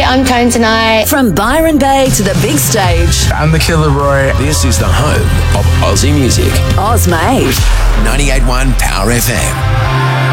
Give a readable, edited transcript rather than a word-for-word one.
I'm Tone Tonight. From Byron Bay to the big stage. I'm the Killer Roy. This is the home of Aussie music. Oz Made. 98.1 Power FM.